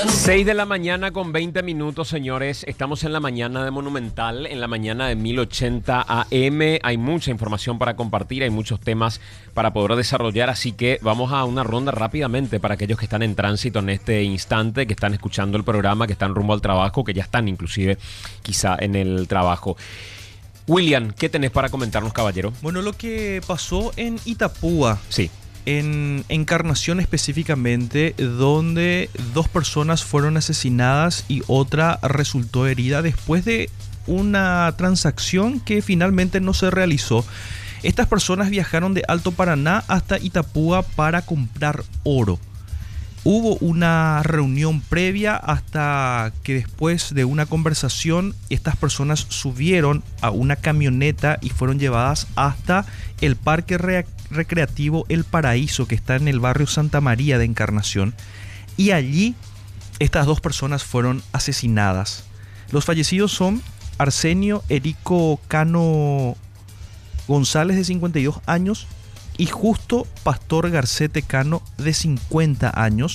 6 de la mañana con 20 minutos, señores. Estamos en la mañana de Monumental, en la mañana de 1080 AM. Hay mucha información para compartir, hay muchos temas para poder desarrollar, así que vamos a una ronda rápidamente para aquellos que están en tránsito en este instante, que están escuchando el programa, que están rumbo al trabajo, que ya están inclusive quizá en el trabajo. William, ¿qué tenés para comentarnos, caballero? Bueno, lo que pasó en Itapúa. Sí. En Encarnación específicamente, donde 2 personas fueron asesinadas y otra resultó herida después de una transacción que finalmente no se realizó. Estas personas viajaron de Alto Paraná hasta Itapúa para comprar oro. Hubo una reunión previa hasta que después de una conversación estas personas subieron a una camioneta y fueron llevadas hasta el parque recreativo El Paraíso, que está en el barrio Santa María de Encarnación, y allí estas 2 personas fueron asesinadas. Los fallecidos son Arsenio Erico Cano González, de 52 años, y Justo Pastor Garcete Cano, de 50 años,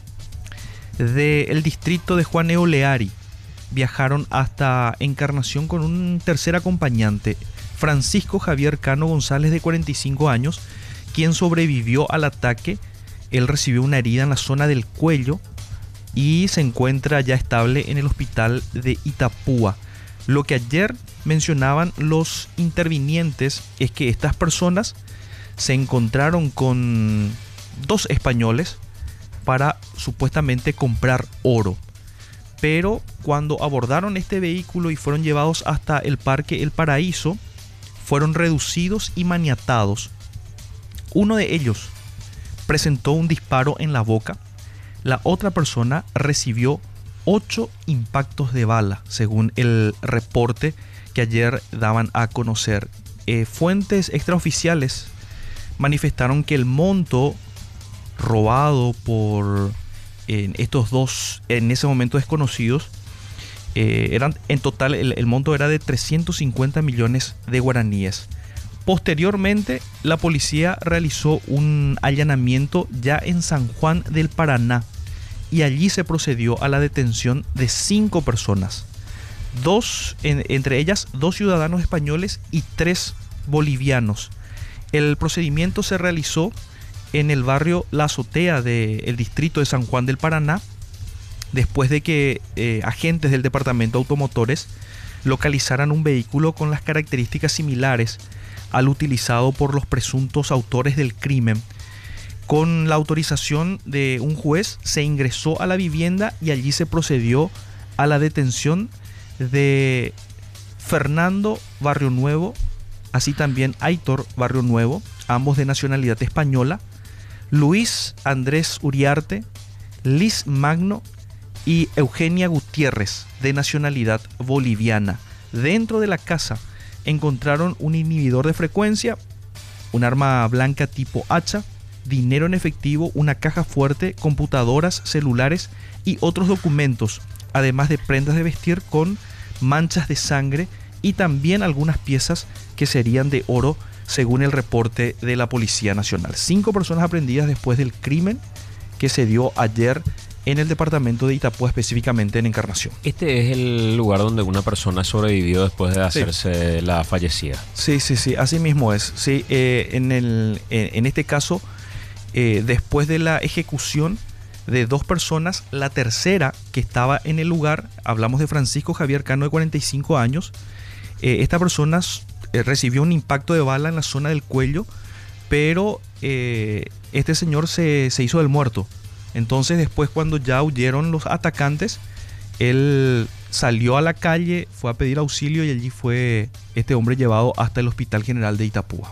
del distrito de Juan Eoleari. Viajaron hasta Encarnación con un tercer acompañante, Francisco Javier Cano González, de 45 años, quien sobrevivió al ataque. Él recibió una herida en la zona del cuello y se encuentra ya estable en el hospital de Itapúa. Lo que ayer mencionaban los intervinientes es que estas personas se encontraron con 2 españoles para supuestamente comprar oro. Pero cuando abordaron este vehículo y fueron llevados hasta el parque El Paraíso, fueron reducidos y maniatados. Uno de ellos presentó un disparo en la boca. La otra persona recibió 8 impactos de bala, según el reporte que ayer daban a conocer. Fuentes extraoficiales manifestaron que el monto robado por estos 2 en ese momento desconocidos eran en total, el monto era de 350 millones de guaraníes. Posteriormente, la policía realizó un allanamiento ya en San Juan del Paraná y allí se procedió a la detención de 5 personas, entre ellas 2 ciudadanos españoles y 3 bolivianos. El procedimiento se realizó en el barrio La Azotea del distrito de San Juan del Paraná, después de que agentes del departamento de automotores localizaran un vehículo con las características similares al utilizado por los presuntos autores del crimen. Con la autorización de un juez se ingresó a la vivienda y allí se procedió a la detención de Fernando Barrio Nuevo, así también Aitor Barrio Nuevo, ambos de nacionalidad española, Luis Andrés Uriarte, Liz Magno y Eugenia Gutiérrez, de nacionalidad boliviana. Dentro de la casa encontraron un inhibidor de frecuencia, un arma blanca tipo hacha, dinero en efectivo, una caja fuerte, computadoras, celulares y otros documentos, además de prendas de vestir con manchas de sangre y también algunas piezas que serían de oro, según el reporte de la Policía Nacional. 5 personas aprehendidas después del crimen que se dio ayer en el departamento de Itapúa, específicamente en Encarnación. Este es el lugar donde una persona sobrevivió después de hacerse la fallecida. Sí, así mismo es. Sí, en este caso, después de la ejecución de 2 personas, la tercera que estaba en el lugar, hablamos de Francisco Javier Cano, de 45 años, esta persona recibió un impacto de bala en la zona del cuello, pero este señor se hizo del muerto. Entonces después, cuando ya huyeron los atacantes, él salió a la calle, fue a pedir auxilio y allí fue este hombre llevado hasta el Hospital General de Itapúa.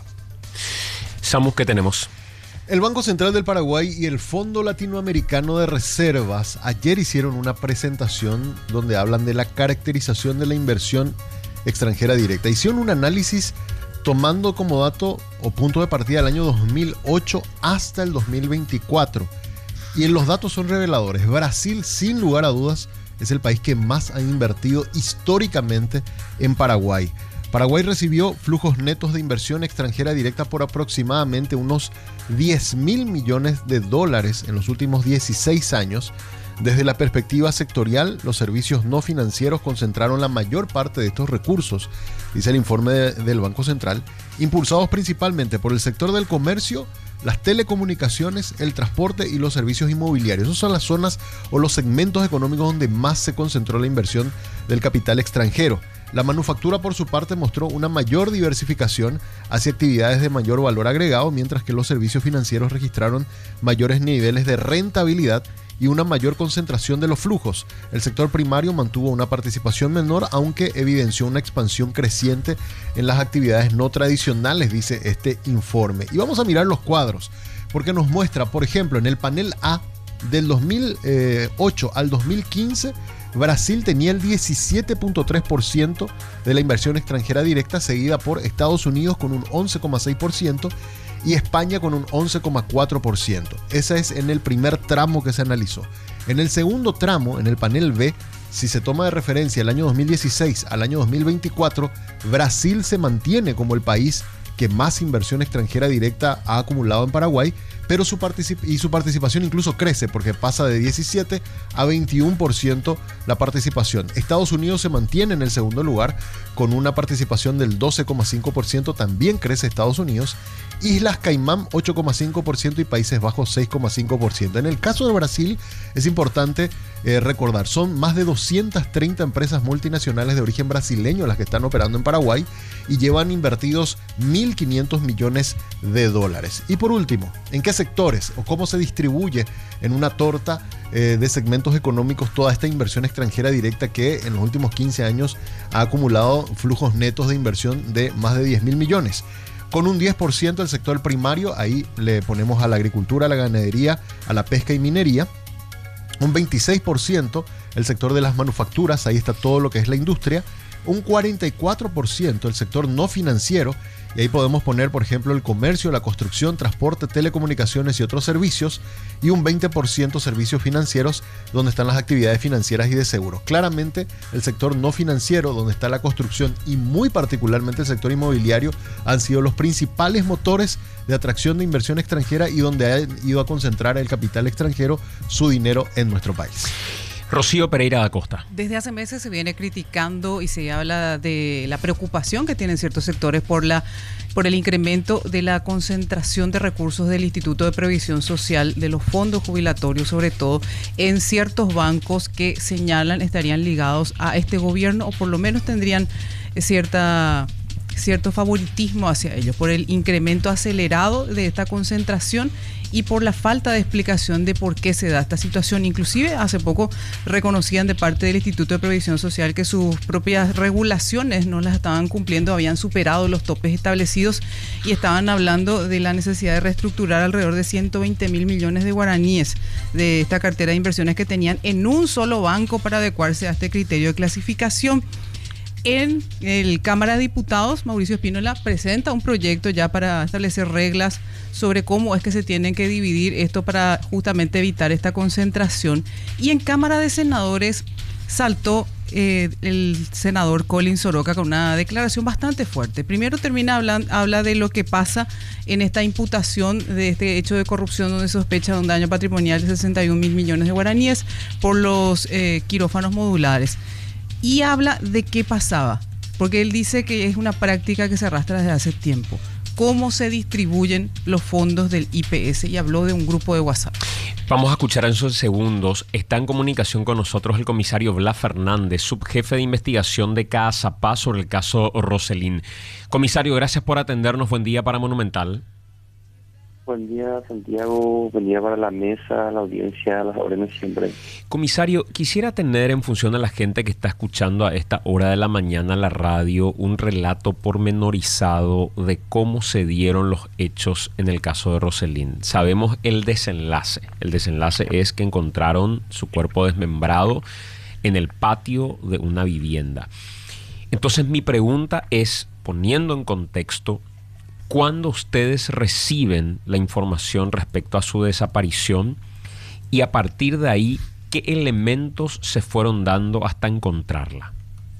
Samu, ¿qué tenemos? El Banco Central del Paraguay y el Fondo Latinoamericano de Reservas ayer hicieron una presentación donde hablan de la caracterización de la inversión extranjera directa. Hicieron un análisis tomando como dato o punto de partida el año 2008 hasta el 2024. Y los datos son reveladores. Brasil, sin lugar a dudas, es el país que más ha invertido históricamente en Paraguay. Paraguay recibió flujos netos de inversión extranjera directa por aproximadamente unos 10.000 millones de dólares en los últimos 16 años, Desde la perspectiva sectorial, los servicios no financieros concentraron la mayor parte de estos recursos, dice el informe del Banco Central, impulsados principalmente por el sector del comercio, las telecomunicaciones, el transporte y los servicios inmobiliarios. Esas son las zonas o los segmentos económicos donde más se concentró la inversión del capital extranjero. La manufactura, por su parte, mostró una mayor diversificación hacia actividades de mayor valor agregado, mientras que los servicios financieros registraron mayores niveles de rentabilidad y una mayor concentración de los flujos. El sector primario mantuvo una participación menor, aunque evidenció una expansión creciente en las actividades no tradicionales, dice este informe. Y vamos a mirar los cuadros, porque nos muestra, por ejemplo, en el panel A, del 2008 al 2015, Brasil tenía el 17.3% de la inversión extranjera directa, seguida por Estados Unidos con un 11.6% y España con un 11.4%. Ese es en el primer tramo que se analizó. En el segundo tramo, en el panel B, si se toma de referencia el año 2016 al año 2024, Brasil se mantiene como el país que más inversión extranjera directa ha acumulado en Paraguay, pero su participación incluso crece porque pasa de 17 a 21% la participación. Estados Unidos se mantiene en el segundo lugar con una participación del 12.5%, también crece Estados Unidos. Islas Caimán 8.5% y Países Bajos 6.5%. En el caso de Brasil es importante recordar, son más de 230 empresas multinacionales de origen brasileño las que están operando en Paraguay y llevan invertidos 1.500 millones de dólares. Y por último, ¿en qué sectores o cómo se distribuye en una torta de segmentos económicos toda esta inversión extranjera directa que en los últimos 15 años ha acumulado flujos netos de inversión de más de 10.000 millones? Con un 10% el sector primario, ahí le ponemos a la agricultura, a la ganadería, a la pesca y minería. Un 26% el sector de las manufacturas, ahí está todo lo que es la industria. Un 44% el sector no financiero, y ahí podemos poner, por ejemplo, el comercio, la construcción, transporte, telecomunicaciones y otros servicios, y un 20% servicios financieros, donde están las actividades financieras y de seguros. Claramente, el sector no financiero, donde está la construcción y muy particularmente el sector inmobiliario, han sido los principales motores de atracción de inversión extranjera y donde ha ido a concentrar el capital extranjero su dinero en nuestro país. Rocío Pereira da Costa. Desde hace meses se viene criticando y se habla de la preocupación que tienen ciertos sectores por el incremento de la concentración de recursos del Instituto de Previsión Social, de los fondos jubilatorios, sobre todo en ciertos bancos que señalan estarían ligados a este gobierno o por lo menos tendrían cierto favoritismo hacia ellos por el incremento acelerado de esta concentración y por la falta de explicación de por qué se da esta situación. Inclusive hace poco reconocían de parte del Instituto de Previsión Social que sus propias regulaciones no las estaban cumpliendo, habían superado los topes establecidos y estaban hablando de la necesidad de reestructurar alrededor de 120.000 millones de guaraníes de esta cartera de inversiones que tenían en un solo banco para adecuarse a este criterio de clasificación. En el Cámara de Diputados, Mauricio Espínola presenta un proyecto ya para establecer reglas sobre cómo es que se tienen que dividir esto para justamente evitar esta concentración. Y en Cámara de Senadores saltó el senador Colin Soroka con una declaración bastante fuerte. Primero habla de lo que pasa en esta imputación de este hecho de corrupción donde sospecha de un daño patrimonial de 61.000 millones de guaraníes por los quirófanos modulares. Y habla de qué pasaba, porque él dice que es una práctica que se arrastra desde hace tiempo. ¿Cómo se distribuyen los fondos del IPS? Y habló de un grupo de WhatsApp. Vamos a escuchar en esos segundos. Está en comunicación con nosotros el comisario Blas Fernández, subjefe de investigación de CASAPA sobre el caso Roselín. Comisario, gracias por atendernos. Buen día para Monumental. Buen día, Santiago. Buen día para la mesa, la audiencia, las órdenes siempre. Comisario, quisiera tener en función de la gente que está escuchando a esta hora de la mañana la radio un relato pormenorizado de cómo se dieron los hechos en el caso de Roselín. Sabemos el desenlace. El desenlace es que encontraron su cuerpo desmembrado en el patio de una vivienda. Entonces mi pregunta es, poniendo en contexto, ¿cuándo ustedes reciben la información respecto a su desaparición? Y a partir de ahí, ¿qué elementos se fueron dando hasta encontrarla?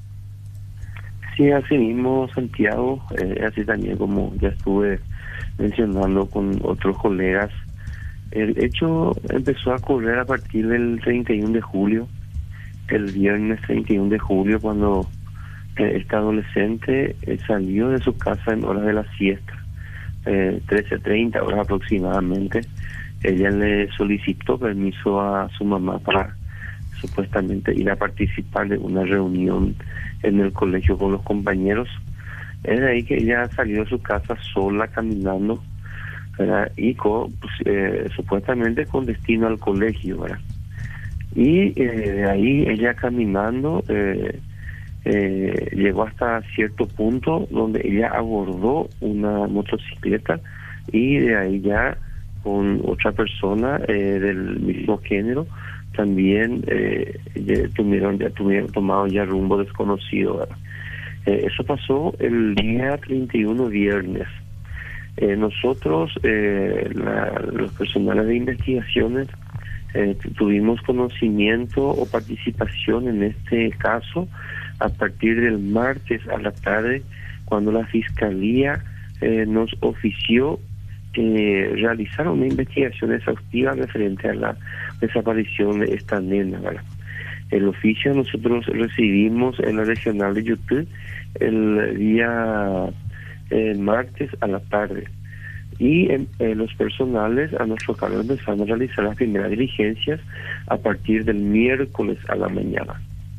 Sí, así mismo, Santiago. Así también como ya estuve mencionando con otros colegas, El hecho empezó a correr a partir del 31 de julio, el viernes 31 de julio, cuando esta adolescente salió de su casa en horas de la siesta, 13:30 horas aproximadamente. Ella le solicitó permiso a su mamá para supuestamente ir a participar de una reunión en el colegio con los compañeros. Es de ahí que ella salió de su casa sola, caminando, ¿verdad? Y supuestamente con destino al colegio, ¿verdad? Y de ahí ella caminando llegó hasta cierto punto donde ella abordó una motocicleta, y de ahí ya con otra persona del mismo género también tuvieron tomado ya rumbo desconocido, ¿verdad? Eso pasó el día 31, viernes. Nosotros, los personales de investigaciones, tuvimos conocimiento o participación en este caso a partir del martes a la tarde, cuando la Fiscalía nos ofició realizar una investigación exhaustiva referente a la desaparición de esta nena, ¿verdad? El oficio nosotros recibimos en la regional de YouTube el día martes a la tarde, y los personales a nuestro cargo empezaron a realizar las primeras diligencias a partir del miércoles a la mañana.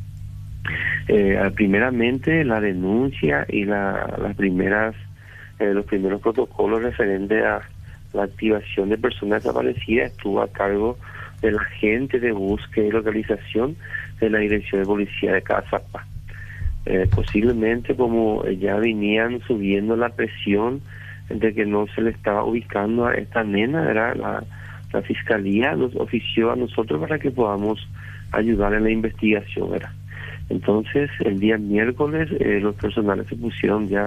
Primeramente la denuncia y los primeros protocolos referentes a la activación de personas desaparecidas estuvo a cargo del agente de búsqueda y localización de la Dirección de Policía de Cazapá. Posiblemente, como ya venían subiendo la presión de que no se le estaba ubicando a esta nena, era la Fiscalía nos ofició a nosotros para que podamos ayudar en la investigación, ¿verdad? Entonces, el día miércoles los personales se pusieron ya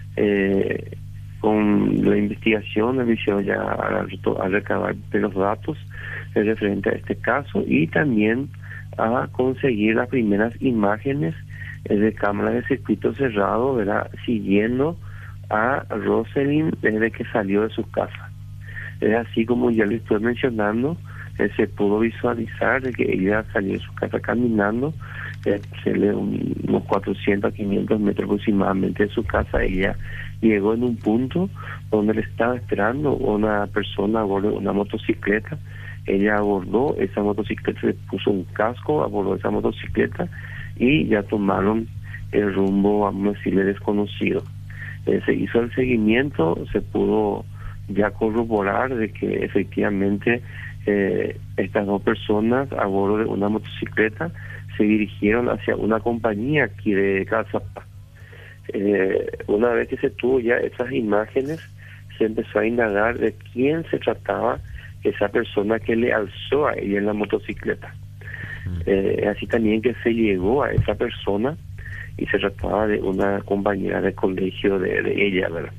con la investigación, empezó ya a recabar de los datos referente a este caso, y también a conseguir las primeras imágenes de cámaras de circuito cerrado, ¿verdad?, siguiendo a Rosalind desde que salió de su casa. Es así como ya le estoy mencionando, se pudo visualizar de que ella salió de su casa caminando, unos 400 a 500 metros aproximadamente de su casa. Ella llegó en un punto donde le estaba esperando una persona a bordo de una motocicleta. Ella abordó esa motocicleta, se puso un casco, abordó esa motocicleta y ya tomaron el rumbo, vamos a decirle, desconocido. Se hizo el seguimiento, se pudo ya corroborar de que efectivamente estas dos personas a bordo de una motocicleta se dirigieron hacia una compañía aquí de Cazapá. Una vez que se tuvo ya esas imágenes, se empezó a indagar de quién se trataba esa persona que le alzó a ella en la motocicleta. Así también que se llegó a esa persona y se trataba de una compañera de colegio de ella, ¿verdad?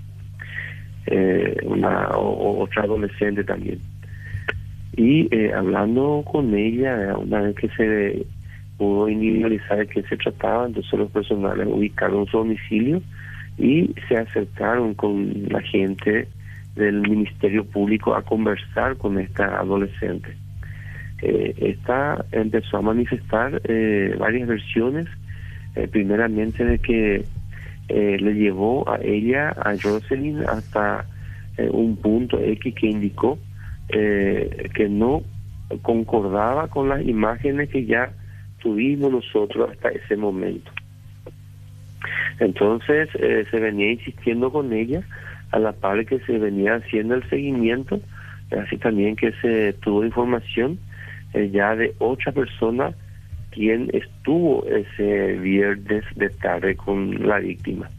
Otra adolescente también. Y hablando con ella, una vez que se pudo individualizar de qué se trataba, entonces los personales ubicaron su domicilio y se acercaron con la gente del Ministerio Público a conversar con esta adolescente. Esta empezó a manifestar varias versiones, primeramente de que le llevó a ella, a Rosalind, hasta un punto X que indicó que no concordaba con las imágenes que ya tuvimos nosotros hasta ese momento. Entonces se venía insistiendo con ella, a la par que se venía haciendo el seguimiento, así también que se tuvo información ya de otra persona quien estuvo ese viernes de tarde con la víctima.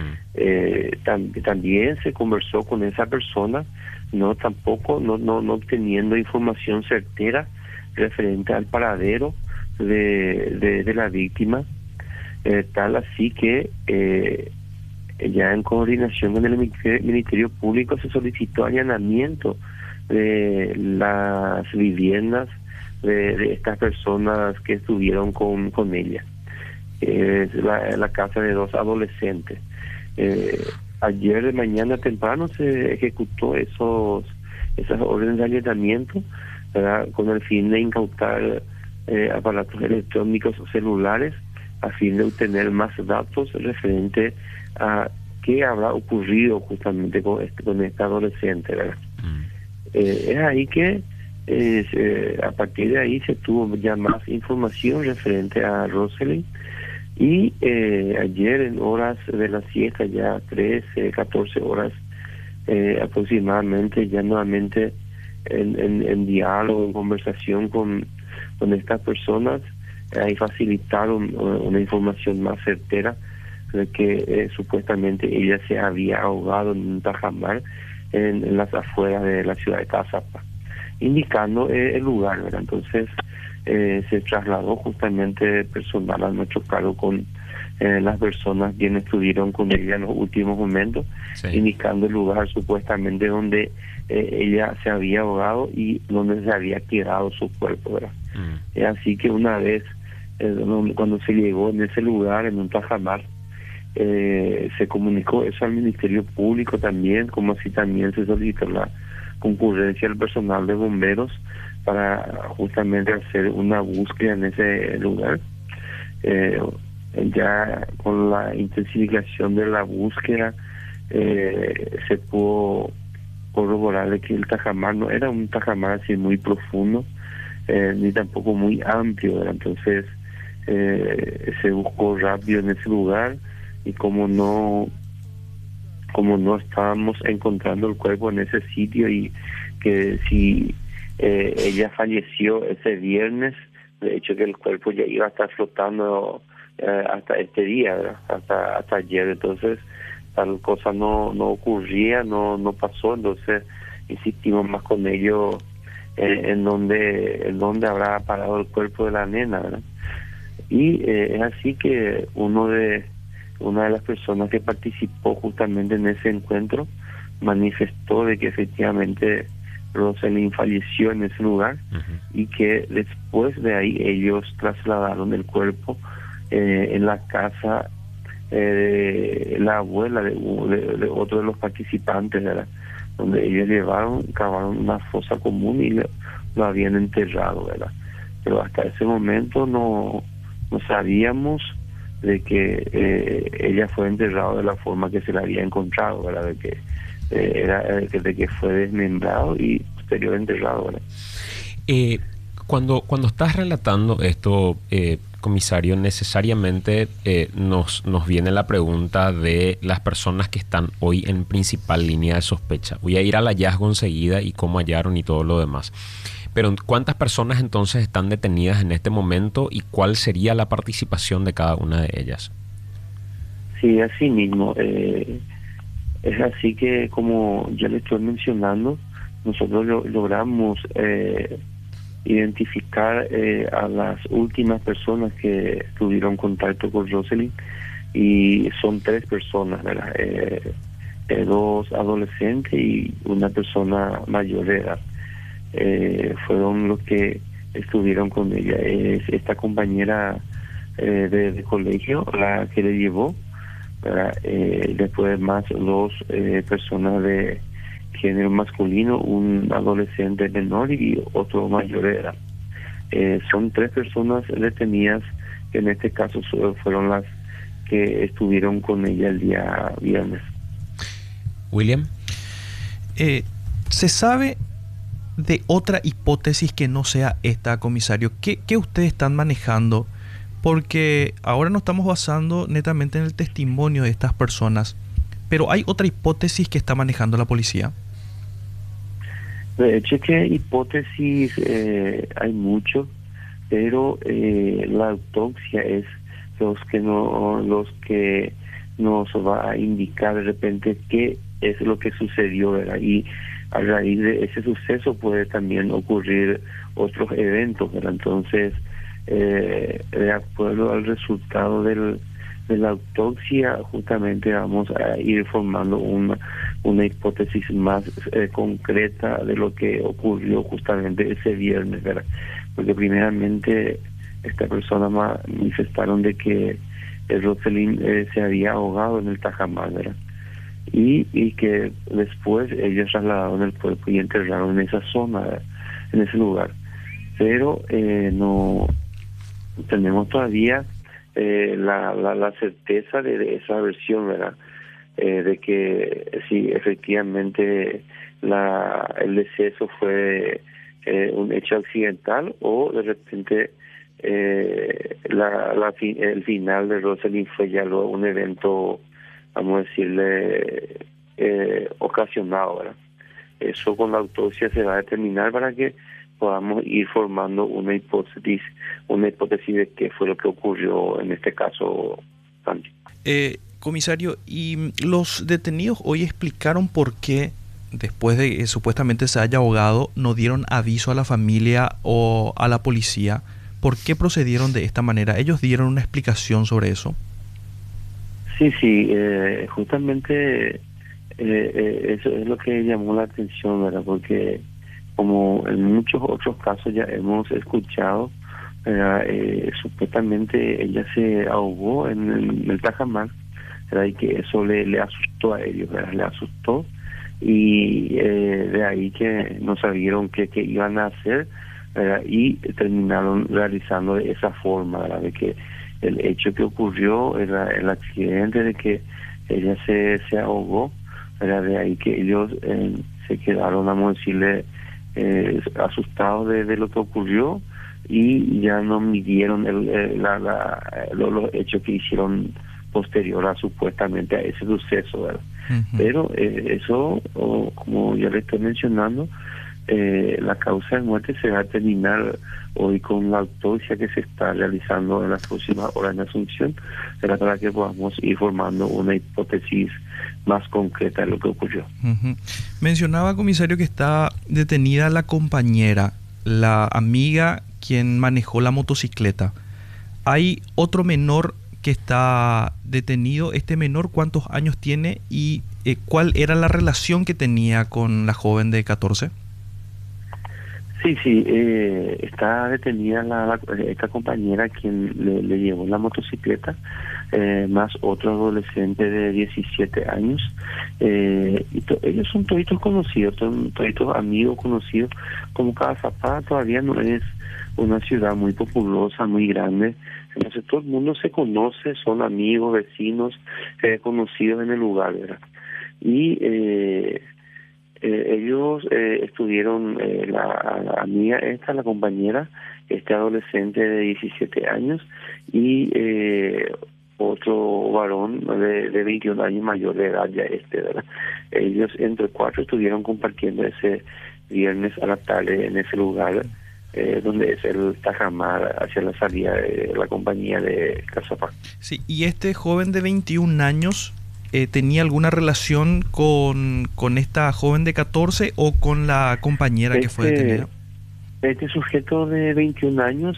También se conversó con esa persona, no obteniendo información certera referente al paradero de la víctima, tal así que ya en coordinación con el Ministerio Público se solicitó allanamiento de las viviendas de estas personas que estuvieron con ella. La casa de dos adolescentes. Ayer de mañana temprano se ejecutó esas órdenes de allanamiento, ¿verdad?, con el fin de incautar aparatos electrónicos o celulares, a fin de obtener más datos referente a qué habrá ocurrido justamente con esta adolescente, ¿verdad? Es ahí que a partir de ahí se tuvo ya más información referente a Rosalind, y ayer en horas de la siesta, ya 13, 14 horas aproximadamente, ya nuevamente en diálogo, en conversación con estas personas, ahí facilitaron una información más certera de que supuestamente ella se había ahogado en un tajamar en las afueras de la ciudad de Cazapa, indicando el lugar, ¿verdad? Entonces se trasladó justamente personal a nuestro cargo con las personas quienes estuvieron con ella en los últimos momentos, Sí. indicando el lugar supuestamente donde ella se había ahogado y donde se había quedado su cuerpo, ¿verdad? Así que una vez cuando se llegó en ese lugar, en un tajamar, se comunicó eso al Ministerio Público también, como así también se solicitó la concurrencia del personal de bomberos para justamente hacer una búsqueda en ese lugar. Ya con la intensificación de la búsqueda se pudo corroborar de que el tajamar no era un tajamar así muy profundo, ni tampoco muy amplio, ¿verdad? Entonces se buscó rápido en ese lugar, y como no estábamos encontrando el cuerpo en ese sitio, y que si ella falleció ese viernes, de hecho que el cuerpo ya iba a estar flotando hasta este día, ¿verdad?, hasta ayer. Entonces tal cosa no ocurría, no pasó. Entonces insistimos más con ello en donde habrá parado el cuerpo de la nena, ¿verdad? Y es así que una de las personas que participó justamente en ese encuentro manifestó de que efectivamente Rosalind falleció en ese lugar, y que después de ahí ellos trasladaron el cuerpo en la casa de la abuela de otro de los participantes, ¿verdad?, donde ellos cavaron una fosa común y lo habían enterrado, ¿verdad? Pero hasta ese momento no sabíamos de que ella fue enterrada de la forma que se la había encontrado, ¿verdad?, de que fue desmembrado y posterior enterrado, ¿verdad? Cuando estás relatando esto, comisario, necesariamente nos viene la pregunta de las personas que están hoy en principal línea de sospecha. Voy a ir al hallazgo enseguida y cómo hallaron y todo lo demás. Pero ¿cuántas personas entonces están detenidas en este momento y cuál sería la participación de cada una de ellas? Sí, así mismo. Es así que, como ya le estoy mencionando, nosotros logramos identificar a las últimas personas que tuvieron contacto con Rosalind, y son 3 personas, ¿verdad? 2 adolescentes y una persona mayor de edad. Fueron los que estuvieron con ella. Es esta compañera de colegio la que le llevó, ¿verdad? Después más 2 personas de género masculino, un adolescente menor y otro mayor de edad. Son 3 personas detenidas, que en este caso fueron las que estuvieron con ella el día viernes. William. ¿Se sabe de otra hipótesis que no sea esta, comisario? ¿Qué ustedes están manejando? Porque ahora nos estamos basando netamente en el testimonio de estas personas, pero ¿hay otra hipótesis que está manejando la policía? De hecho, que hipótesis hay mucho, pero la autopsia es los que nos va a indicar de repente qué es lo que sucedió, ¿verdad? Y a raíz de ese suceso puede también ocurrir otros eventos, ¿verdad? Entonces, de acuerdo al resultado de la autopsia, justamente vamos a ir formando una hipótesis más concreta de lo que ocurrió justamente ese viernes, ¿verdad? Porque primeramente esta persona manifestaron de que Rosalind se había ahogado en el tajamar, ¿verdad? y que después ellos trasladaron el cuerpo y enterraron en esa zona, en ese lugar. Pero no tenemos todavía la certeza de esa versión, ¿verdad? De que si efectivamente el deceso fue un hecho accidental o de repente el final de Rosalind fue ya luego un evento, vamos a decirle, ocasionado, ¿verdad? Eso con la autopsia se va a determinar para que podamos ir formando una hipótesis de qué fue lo que ocurrió en este caso, Santi. Comisario, ¿y los detenidos hoy explicaron por qué, después de que supuestamente se haya ahogado, no dieron aviso a la familia o a la policía? ¿Por qué procedieron de esta manera? ¿Ellos dieron una explicación sobre eso? Sí, justamente eso es lo que llamó la atención, ¿verdad? Porque como en muchos otros casos ya hemos escuchado, supuestamente ella se ahogó en el tajamar, ¿verdad? Y que eso le asustó a ellos, ¿verdad? Le asustó, y de ahí que no sabieron qué iban a hacer, ¿verdad? Y terminaron realizando de esa forma, ¿verdad? De que el hecho que ocurrió era el accidente de que ella se ahogó, ¿verdad? De ahí que ellos se quedaron, vamos a decirle, asustados de lo que ocurrió, y ya no midieron los hechos que hicieron posterior a supuestamente a ese suceso, ¿verdad? Uh-huh. Pero eso, como ya le estoy mencionando, la causa de muerte se va a terminar hoy con la autopsia que se está realizando en las próximas horas en Asunción, para que podamos ir formando una hipótesis más concreta de lo que ocurrió. Uh-huh. Mencionaba, comisario, que está detenida la compañera, la amiga quien manejó la motocicleta. ¿Hay otro menor que está detenido? ¿Este menor cuántos años tiene y cuál era la relación que tenía con la joven de 14? Sí, está detenida esta compañera quien le llevó la motocicleta, más otro adolescente de 17 años. Ellos son toditos conocidos, son toditos amigos conocidos. Como Cazapá todavía no es una ciudad muy populosa, muy grande, entonces todo el mundo se conoce, son amigos, vecinos, conocidos en el lugar, ¿verdad? Y ellos estuvieron, la amiga esta, la compañera, este adolescente de 17 años, y otro varón de 21 años mayor de edad, ya ¿verdad? Ellos entre cuatro estuvieron compartiendo ese viernes a la tarde en ese lugar, donde es el tajamar hacia la salida de la compañía de Cazapá. Sí, y este joven de 21 años... ¿tenía alguna relación con esta joven de 14 o con la compañera que fue detenida? Este sujeto de 21 años,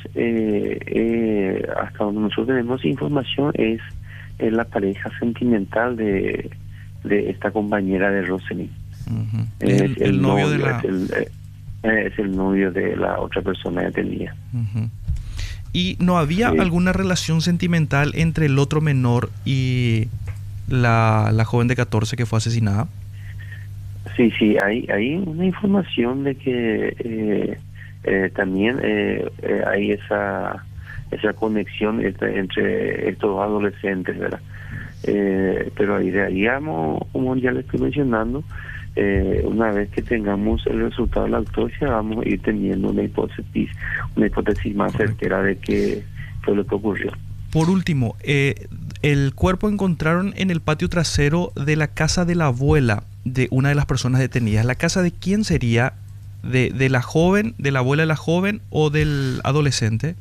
hasta donde nosotros tenemos información, es la pareja sentimental de esta compañera de Rosalind. Uh-huh. Es el novio de la... Es el novio de la otra persona detenida. Uh-huh. ¿Y no había alguna relación sentimental entre el otro menor y la joven de 14 que fue asesinada? Sí, hay una información de que también hay esa conexión entre estos dos adolescentes, ¿verdad? Pero ahí de ahí, como ya le estoy mencionando, una vez que tengamos el resultado de la autopsia, vamos a ir teniendo una hipótesis más certera de qué fue lo que ocurrió. Por último, el cuerpo encontraron en el patio trasero de la casa de la abuela de una de las personas detenidas. ¿La casa de quién sería? ¿De la joven, de la abuela de la joven o del adolescente?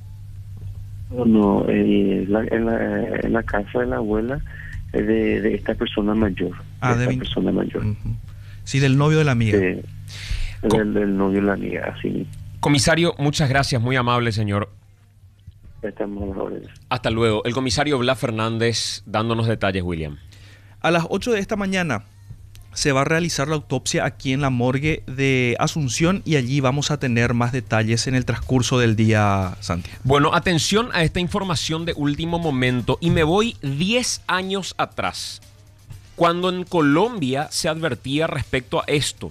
No, en la casa de la abuela de esta persona mayor. Persona mayor. Uh-huh. Sí, del novio de la amiga. Sí, del novio de la amiga, así. Comisario, muchas gracias, muy amable, señor. Estamos a las órdenes. Hasta luego. El comisario Blas Fernández dándonos detalles, William. A las 8 de esta mañana se va a realizar la autopsia aquí en la morgue de Asunción y allí vamos a tener más detalles en el transcurso del día, Santi. Bueno, atención a esta información de último momento y me voy 10 años atrás. cuando en Colombia se advertía respecto a esto.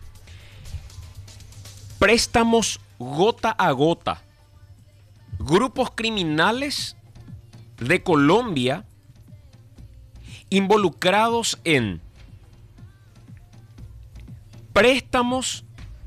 Préstamos gota a gota. Grupos criminales de Colombia involucrados en préstamos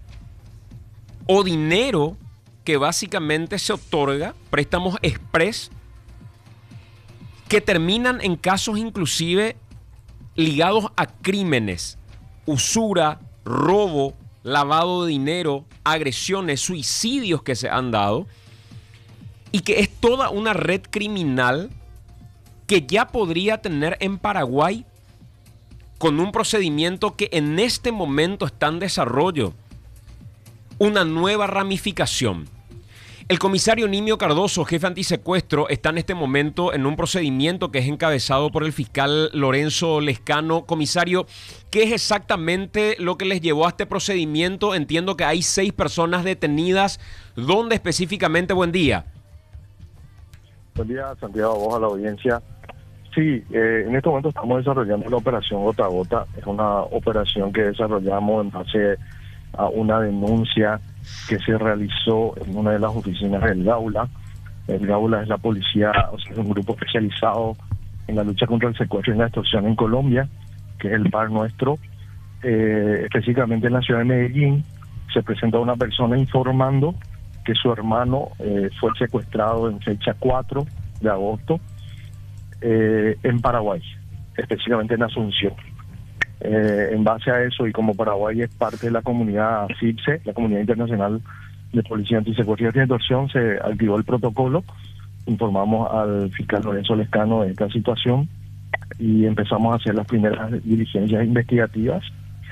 o dinero que básicamente se otorga, préstamos express, que terminan en casos inclusive ligados a crímenes, usura, robo, lavado de dinero, agresiones, suicidios que se han dado, y que es toda una red criminal que ya podría tener en Paraguay, con un procedimiento que en este momento está en desarrollo, una nueva ramificación. El comisario Nimio Cardoso, jefe antisecuestro, está en este momento en un procedimiento que es encabezado por el fiscal Lorenzo Lescano. Comisario, ¿qué es exactamente lo que les llevó a este procedimiento? Entiendo que hay 6 personas detenidas. ¿Dónde específicamente? Buen día. Buen día, Santiago, vos a la audiencia. Sí, en este momento estamos desarrollando la operación Gota a Gota. Es una operación que desarrollamos en base a una denuncia que se realizó en una de las oficinas del Gaula. El Gaula es la policía, o sea, es un grupo especializado en la lucha contra el secuestro y la extorsión en Colombia, que es el par nuestro. Específicamente en la ciudad de Medellín se presenta una persona informando que su hermano fue secuestrado en fecha 4 de agosto en Paraguay, específicamente en Asunción. En base a eso, y como Paraguay es parte de la comunidad CIPSE, la Comunidad Internacional de Policía Antisecuestro y Extorsión, se activó el protocolo, informamos al fiscal Lorenzo Lescano de esta situación y empezamos a hacer las primeras diligencias investigativas.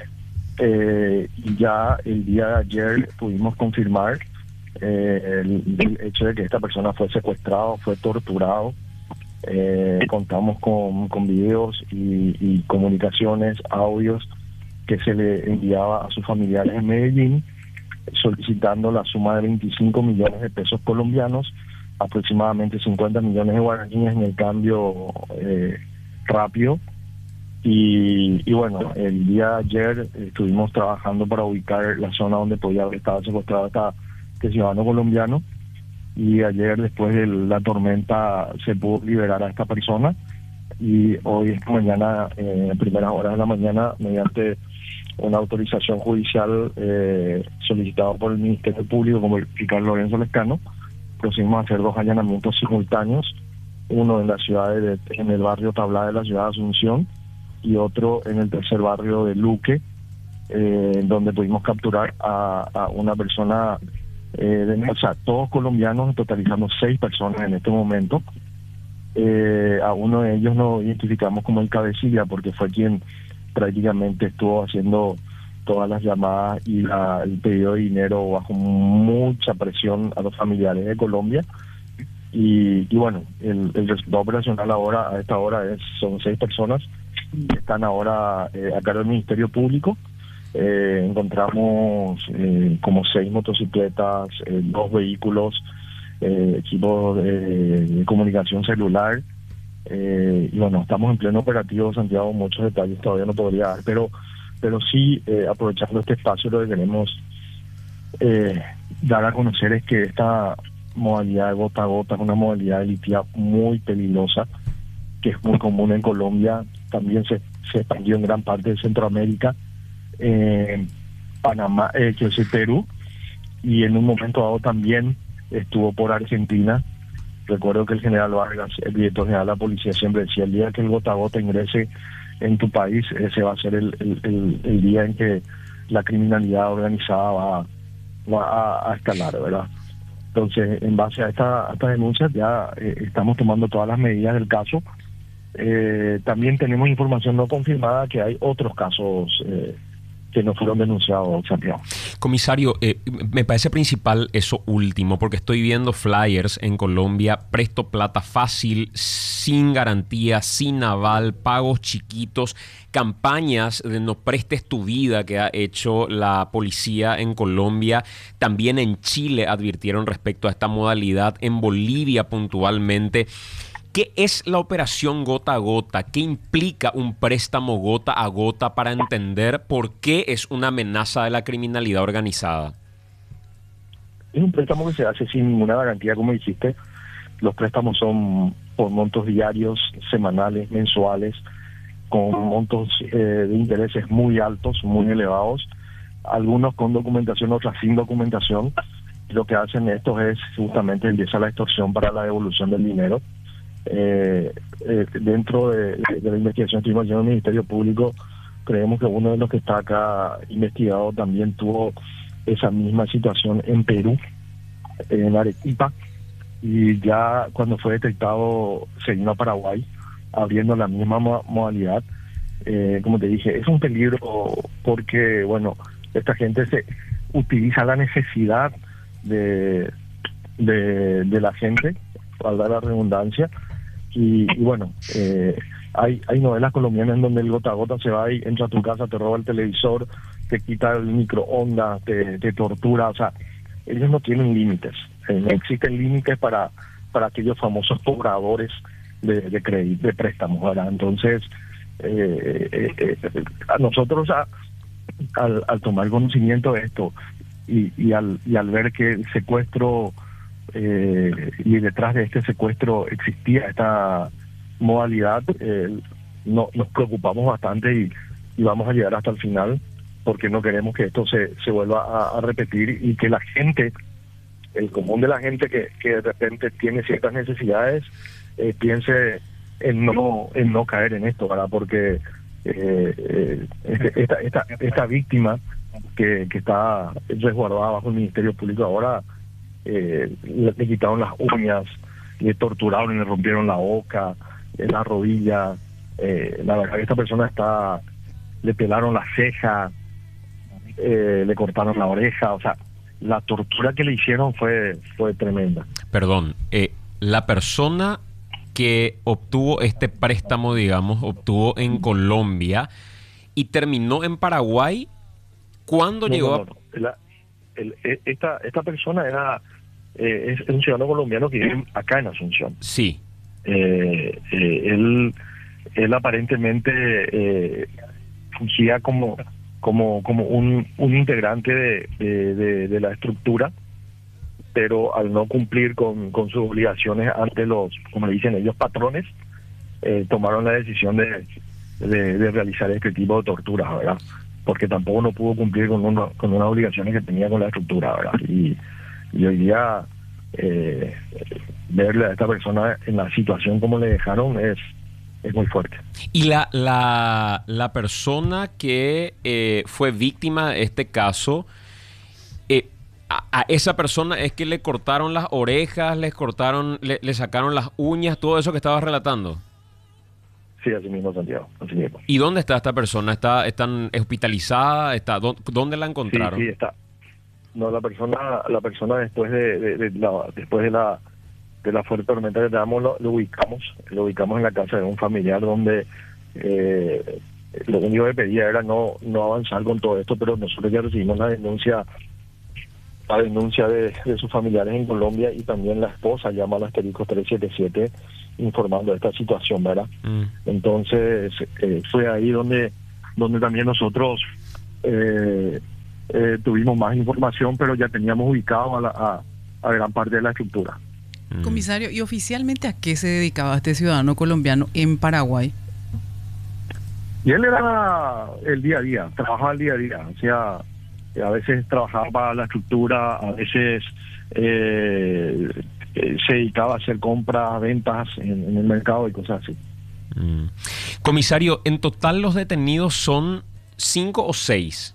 Y ya el día de ayer pudimos confirmar el hecho de que esta persona fue secuestrado, fue torturado. Contamos con videos y comunicaciones, audios que se le enviaba a sus familiares en Medellín solicitando la suma de 25 millones de pesos colombianos, aproximadamente 50 millones de guaraníes en el cambio rápido. Y bueno, el día de ayer estuvimos trabajando para ubicar la zona donde podía haber estado secuestrado este ciudadano colombiano. Y ayer, después de la tormenta, se pudo liberar a esta persona. Y hoy, esta mañana, en primeras horas de la mañana, mediante una autorización judicial solicitada por el Ministerio Público, como el fiscal Lorenzo Lescano, procedimos a hacer 2 allanamientos simultáneos. Uno en la ciudad en el barrio Tablada de la ciudad de Asunción y otro en el tercer barrio de Luque, donde pudimos capturar a una persona. O sea, todos colombianos, totalizando 6 personas en este momento. A uno de ellos lo identificamos como el cabecilla porque fue quien prácticamente estuvo haciendo todas las llamadas y el pedido de dinero bajo mucha presión a los familiares de Colombia. Y bueno, el resultado operacional ahora, a esta hora, son 6 personas que están ahora a cargo del Ministerio Público. Encontramos como 6 motocicletas, 2 vehículos, equipos de comunicación celular, y bueno, estamos en pleno operativo, Santiago. Muchos detalles todavía no podría dar, pero sí, aprovechando este espacio, lo que queremos dar a conocer es que esta modalidad de gota a gota es una modalidad delictiva muy peligrosa, que es muy común en Colombia, también se expandió en gran parte de Centroamérica, Panamá, Perú, y en un momento dado también estuvo por Argentina. Recuerdo que el general Vargas, el director general de la policía, siempre decía: el día que el gota a gota ingrese en tu país, ese va a ser el día en que la criminalidad organizada va a escalar, ¿verdad? Entonces, en base a estas denuncias, ya estamos tomando todas las medidas del caso. También tenemos información no confirmada que hay otros casos que no fueron denunciados, Santiago. Comisario, me parece principal eso último, porque estoy viendo flyers en Colombia: presto plata fácil, sin garantía, sin aval, pagos chiquitos, campañas de no prestes tu vida que ha hecho la policía en Colombia. También en Chile advirtieron respecto a esta modalidad, en Bolivia puntualmente. ¿Qué es la operación gota a gota? ¿Qué implica un préstamo gota a gota para entender por qué es una amenaza de la criminalidad organizada? Es un préstamo que se hace sin ninguna garantía, como dijiste. Los préstamos son por montos diarios, semanales, mensuales, con montos de intereses muy altos, muy elevados, algunos con documentación, otras sin documentación. Lo que hacen estos es justamente empieza la extorsión para la devolución del dinero. Dentro de la investigación que estuvimos haciendo en el Ministerio Público, creemos que uno de los que está acá investigado también tuvo esa misma situación en Perú, en Arequipa, y ya cuando fue detectado se vino a Paraguay abriendo la misma modalidad. Como te dije, es un peligro porque, bueno, esta gente se utiliza la necesidad de la gente, para dar la redundancia, y bueno, hay novelas colombianas en donde el gota a gota se va y entra a tu casa, te roba el televisor, te quita el microondas, te tortura. O sea, ellos no tienen límites, no existen límites para aquellos famosos cobradores de crédito, de préstamos, ¿verdad? Entonces, a nosotros al tomar conocimiento de esto y al ver que el secuestro y detrás de este secuestro existía esta modalidad, nos preocupamos bastante y vamos a llegar hasta el final, porque no queremos que esto se vuelva a repetir y que la gente, el común de la gente que de repente tiene ciertas necesidades, piense en no caer en esto, ¿verdad? Porque esta víctima que está resguardada bajo el Ministerio Público ahora, le quitaron las uñas, le torturaron y le rompieron la boca, la rodilla. La verdad que esta persona le pelaron la ceja, le cortaron la oreja. O sea, la tortura que le hicieron fue tremenda. Perdón, la persona que obtuvo este préstamo, digamos, obtuvo en Colombia y terminó en Paraguay. ¿Cuándo llegó? Esta persona es un ciudadano colombiano que vive acá en Asunción. Sí. Él aparentemente fungía como un integrante de la estructura, pero al no cumplir con sus obligaciones ante los, como le dicen ellos, patrones, tomaron la decisión de realizar este tipo de torturas, ¿verdad? Porque tampoco no pudo cumplir con unas obligaciones que tenía con la estructura, ¿verdad? Y hoy día verle a esta persona en la situación como le dejaron es muy fuerte. Y la persona que fue víctima de este caso, a esa persona es que le cortaron las orejas, le sacaron las uñas, todo eso que estabas relatando. Sí, así mismo, Santiago, así mismo. ¿Y dónde está esta persona? ¿Están hospitalizada? ¿Dónde la encontraron? Sí, está. No, la persona después de la fuerte tormenta que teníamos, lo ubicamos en la casa de un familiar donde lo único que pedía era no avanzar con todo esto, pero nosotros ya recibimos la denuncia de sus familiares en Colombia, y también la esposa llama al asterisco 377 informando de esta situación, ¿verdad? Entonces fue ahí donde también nosotros tuvimos más información, pero ya teníamos ubicado a gran parte de la estructura. Comisario, ¿y oficialmente a qué se dedicaba este ciudadano colombiano en Paraguay? Y él era el día a día, trabajaba el día a día, o sea, a veces trabajaba para la estructura, a veces se dedicaba a hacer compras, ventas en el mercado y cosas así. Comisario, en total los detenidos son 5 o 6.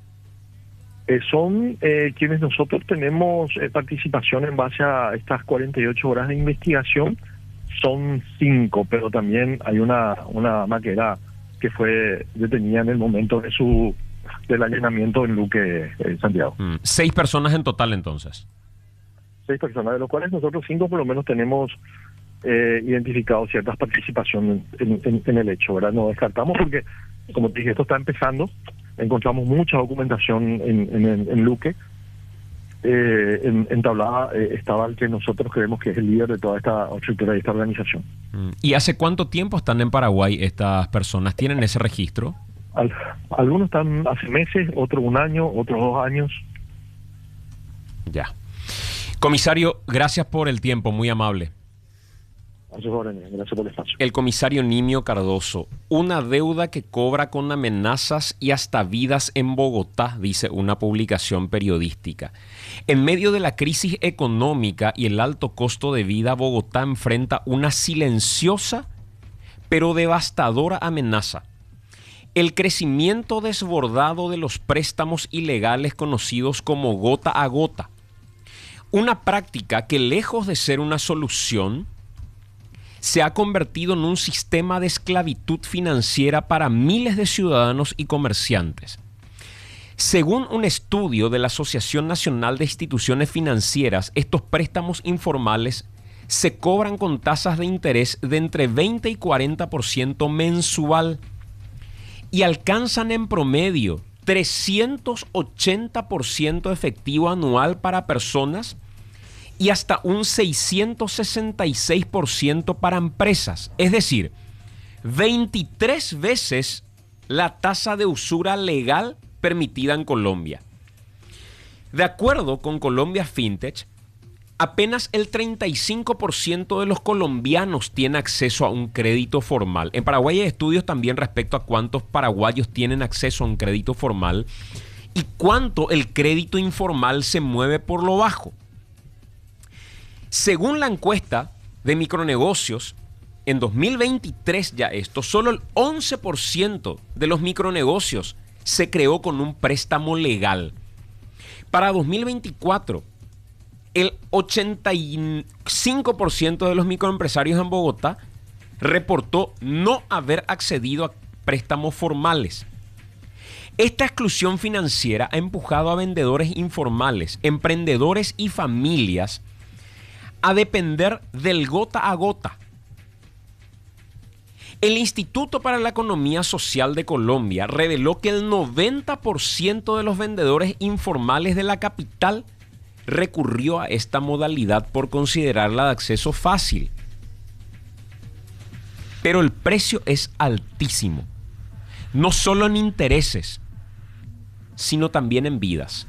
Son quienes nosotros tenemos participación en base a estas 48 horas de investigación, son 5, pero también hay una maquera que fue detenida en el momento del allanamiento en Luque, Santiago. 6 personas en total, entonces. 6 personas, de los cuales nosotros 5 por lo menos tenemos identificado ciertas participaciones en el hecho, ¿verdad? No descartamos porque, como te dije, esto está empezando. Encontramos mucha documentación en Luque, entablada estaba el que nosotros creemos que es el líder de toda esta estructura y esta organización. ¿Y hace cuánto tiempo están en Paraguay estas personas? ¿Tienen ese registro? Algunos están hace meses, otros 1 año, otros 2 años. Ya. Comisario, gracias por el tiempo, muy amable. Gracias por el espacio. El comisario Nimio Cardoso, una deuda que cobra con amenazas y hasta vidas en Bogotá, dice una publicación periodística. En medio de la crisis económica y el alto costo de vida, Bogotá enfrenta una silenciosa pero devastadora amenaza. El crecimiento desbordado de los préstamos ilegales conocidos como gota a gota. Una práctica que, lejos de ser una solución, se ha convertido en un sistema de esclavitud financiera para miles de ciudadanos y comerciantes. Según un estudio de la Asociación Nacional de Instituciones Financieras, estos préstamos informales se cobran con tasas de interés de entre 20 y 40% mensual y alcanzan en promedio 380% efectivo anual para personas y hasta un 666% para empresas. Es decir, 23 veces la tasa de usura legal permitida en Colombia. De acuerdo con Colombia Fintech, apenas el 35% de los colombianos tiene acceso a un crédito formal. En Paraguay hay estudios también respecto a cuántos paraguayos tienen acceso a un crédito formal y cuánto el crédito informal se mueve por lo bajo. Según la encuesta de micronegocios, en 2023 ya esto, solo el 11% de los micronegocios se creó con un préstamo legal. Para 2024, el 85% de los microempresarios en Bogotá reportó no haber accedido a préstamos formales. Esta exclusión financiera ha empujado a vendedores informales, emprendedores y familias a depender del gota a gota. El Instituto para la Economía Social de Colombia reveló que el 90% de los vendedores informales de la capital recurrió a esta modalidad por considerarla de acceso fácil. Pero el precio es altísimo, no solo en intereses, sino también en vidas.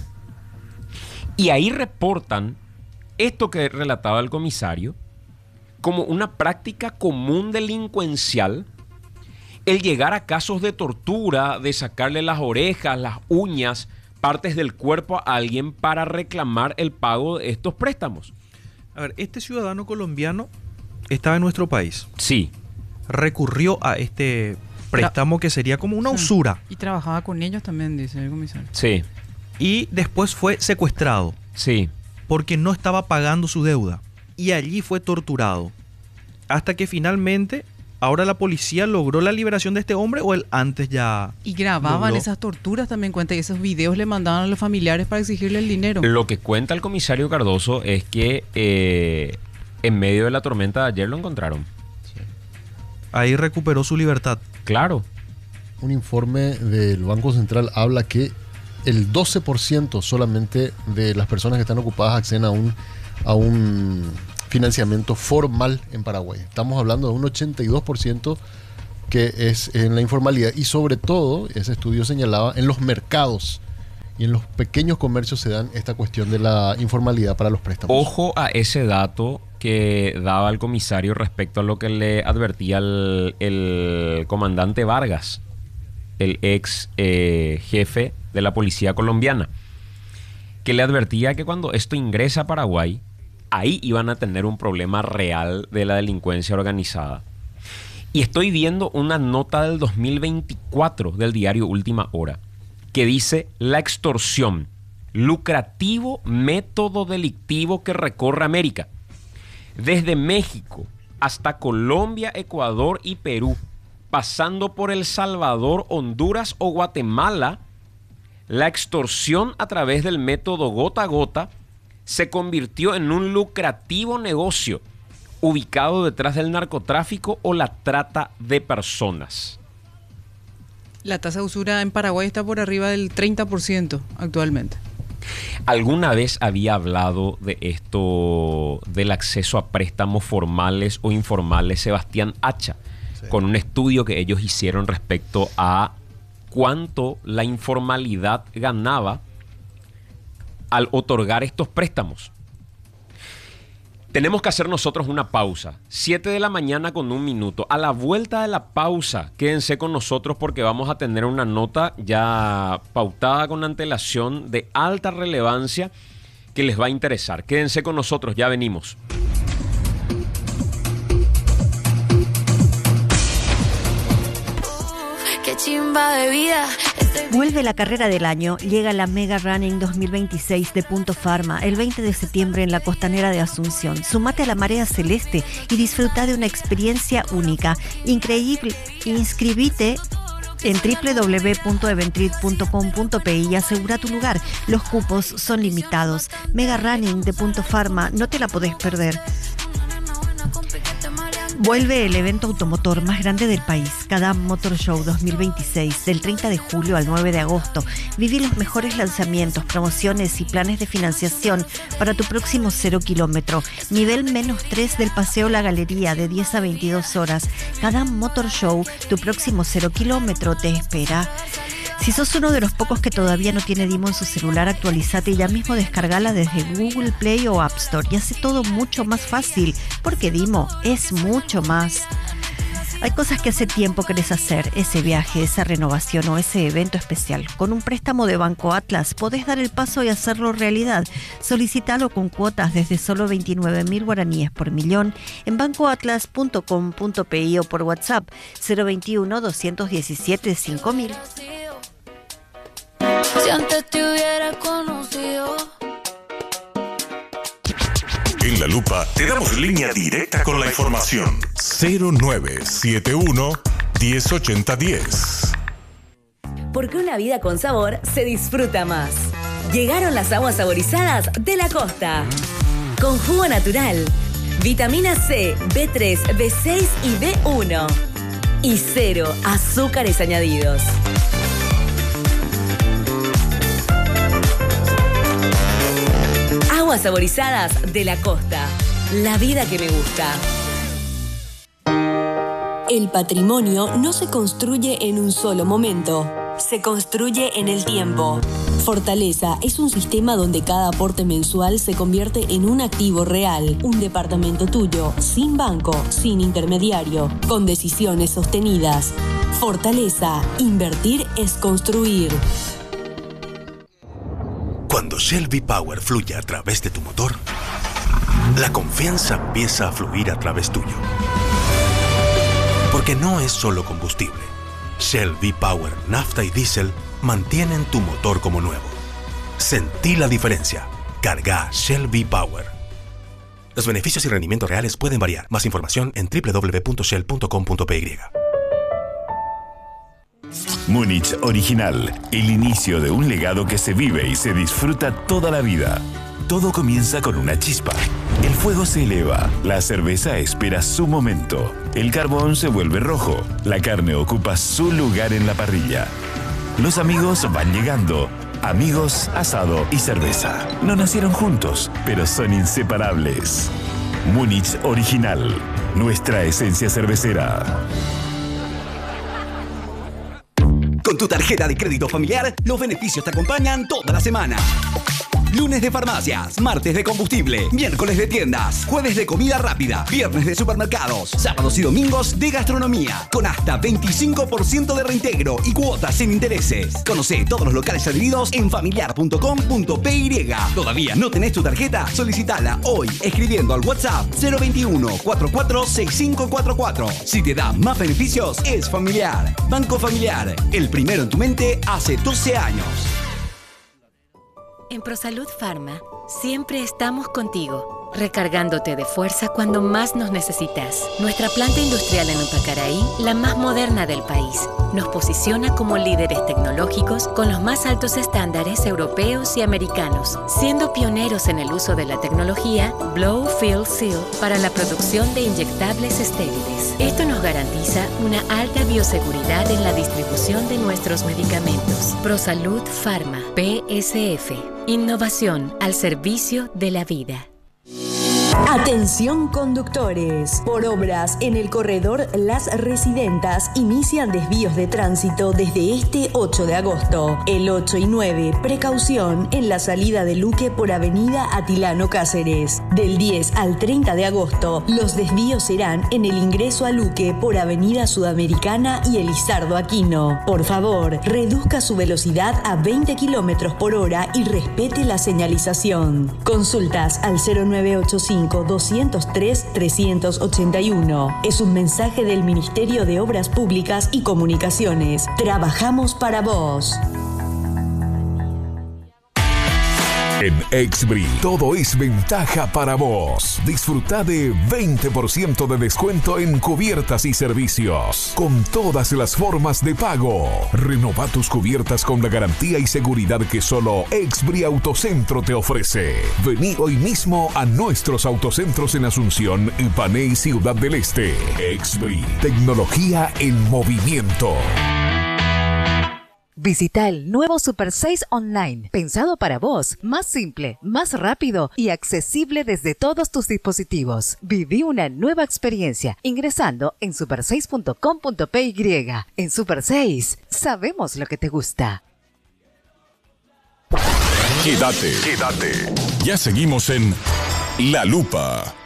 Y ahí reportan esto que relataba el comisario como una práctica común delincuencial, el llegar a casos de tortura, de sacarle las orejas, las uñas, partes del cuerpo a alguien para reclamar el pago de estos préstamos. A ver, este ciudadano colombiano estaba en nuestro país. Sí. Recurrió a este préstamo que sería como una usura. Y trabajaba con ellos también, dice el comisario. Sí. Y después fue secuestrado. Sí. Porque no estaba pagando su deuda. Y allí fue torturado. Hasta que finalmente, ahora la policía logró la liberación de este hombre, o él antes ya... Y grababan logró. esas torturas también, cuenta, y esos videos le mandaban a los familiares para exigirle el dinero. Lo que cuenta el comisario Cardoso es que en medio de la tormenta de ayer lo encontraron. Ahí recuperó su libertad. Claro. Un informe del Banco Central habla que el 12% solamente de las personas que están ocupadas acceden a un financiamiento formal en Paraguay. Estamos hablando de un 82% que es en la informalidad, y sobre todo, ese estudio señalaba, en los mercados y en los pequeños comercios se dan esta cuestión de la informalidad para los préstamos. Ojo a ese dato que daba el comisario respecto a lo que le advertía el comandante Vargas, el ex jefe de la policía colombiana, que le advertía que cuando esto ingresa a Paraguay, ahí iban a tener un problema real de la delincuencia organizada. Y estoy viendo una nota del 2024 del diario Última Hora que dice: la extorsión, lucrativo método delictivo que recorre América. Desde México hasta Colombia, Ecuador y Perú, pasando por El Salvador, Honduras o Guatemala, la extorsión a través del método gota a gota se convirtió en un lucrativo negocio ubicado detrás del narcotráfico o la trata de personas. La tasa de usura en Paraguay está por arriba del 30% actualmente. ¿Alguna vez había hablado de esto, del acceso a préstamos formales o informales, Sebastián Hacha, con un estudio que ellos hicieron respecto a cuánto la informalidad ganaba al otorgar estos préstamos? Tenemos que hacer nosotros una pausa. 7 de la mañana con 1 minuto. A la vuelta de la pausa, quédense con nosotros porque vamos a tener una nota ya pautada con antelación de alta relevancia que les va a interesar. Quédense con nosotros, ya venimos. Qué chimba de vida. Vuelve la carrera del año, llega la Mega Running 2026 de Punto Pharma el 20 de septiembre en la Costanera de Asunción. Sumate a la marea celeste y disfruta de una experiencia única, increíble. Inscribite en www.eventrit.com.pi y asegura tu lugar. Los cupos son limitados. Mega Running de Punto Pharma, no te la podés perder. Vuelve el evento automotor más grande del país, Kadam Motor Show 2026, del 30 de julio al 9 de agosto. Viví los mejores lanzamientos, promociones y planes de financiación para tu próximo 0 kilómetro. Nivel -3 del Paseo La Galería de 10 a 22 horas. Kadam Motor Show, tu próximo 0 kilómetro te espera. Si sos uno de los pocos que todavía no tiene Dimo en su celular, actualizate y ya mismo descargala desde Google Play o App Store y hace todo mucho más fácil, porque Dimo es mucho más. Hay cosas que hace tiempo querés hacer, ese viaje, esa renovación o ese evento especial. Con un préstamo de Banco Atlas podés dar el paso y hacerlo realidad. Solicítalo con cuotas desde solo 29.000 guaraníes por millón en bancoatlas.com.pi o por WhatsApp 021-217-5000. Si antes te hubiera conocido. En La Lupa te damos línea directa con la información. 0971 108010. Porque una vida con sabor se disfruta más. Llegaron las aguas saborizadas de la costa. Con jugo natural, vitamina C, B3, B6 y B1. Y 0 azúcares añadidos. Aguas saborizadas de la costa. La vida que me gusta. El patrimonio no se construye en un solo momento. Se construye en el tiempo. Fortaleza es un sistema donde cada aporte mensual se convierte en un activo real. Un departamento tuyo, sin banco, sin intermediario, con decisiones sostenidas. Fortaleza. Invertir es construir. Cuando Shell V-Power fluye a través de tu motor, la confianza empieza a fluir a través tuyo. Porque no es solo combustible. Shell V-Power, nafta y diésel mantienen tu motor como nuevo. Sentí la diferencia. Carga Shell V-Power. Los beneficios y rendimientos reales pueden variar. Más información en www.shell.com.py. Múnich Original, el inicio de un legado que se vive y se disfruta toda la vida. Todo comienza con una chispa. El fuego se eleva, la cerveza espera su momento, el carbón se vuelve rojo, la carne ocupa su lugar en la parrilla. Los amigos van llegando. Amigos, asado y cerveza. No nacieron juntos, pero son inseparables. Múnich Original, nuestra esencia cervecera. Con tu tarjeta de crédito familiar, los beneficios te acompañan toda la semana. Lunes de farmacias, martes de combustible, miércoles de tiendas, jueves de comida rápida, viernes de supermercados, sábados y domingos de gastronomía, con hasta 25% de reintegro y cuotas sin intereses. Conocé todos los locales adheridos en familiar.com.py. ¿Todavía no tenés tu tarjeta? Solicitala hoy escribiendo al WhatsApp 021 44 6544. Si te da más beneficios, es Familiar. Banco Familiar, el primero en tu mente hace 12 años. En ProSalud Pharma, siempre estamos contigo, recargándote de fuerza cuando más nos necesitas. Nuestra planta industrial en Upacaraí, la más moderna del país, nos posiciona como líderes tecnológicos con los más altos estándares europeos y americanos, siendo pioneros en el uso de la tecnología Blow Fill Seal para la producción de inyectables estériles. Esto nos garantiza una alta bioseguridad en la distribución de nuestros medicamentos. ProSalud Pharma, PSF. Innovación al servicio de la vida. Atención conductores, por obras en el corredor Las Residentas inician desvíos de tránsito desde este 8 de agosto. El 8 y 9, precaución en la salida de Luque por avenida Atilano Cáceres. Del 10 al 30 de agosto, los desvíos serán en el ingreso a Luque por avenida Sudamericana y Elizardo Aquino. Por favor, reduzca su velocidad a 20 km por hora y respete la señalización. Consultas al 0985-203-381. Es un mensaje del Ministerio de Obras Públicas y Comunicaciones. Trabajamos para vos. En Exbri, todo es ventaja para vos. Disfruta de 20% de descuento en cubiertas y servicios, con todas las formas de pago. Renova tus cubiertas con la garantía y seguridad que solo Exbri Autocentro te ofrece. Vení hoy mismo a nuestros autocentros en Asunción, Ipané y Ciudad del Este. Exbri, tecnología en movimiento. Visita el nuevo Super 6 Online, pensado para vos, más simple, más rápido y accesible desde todos tus dispositivos. Viví una nueva experiencia ingresando en super6.com.py. En Super 6, sabemos lo que te gusta. Quédate. Ya seguimos en La Lupa.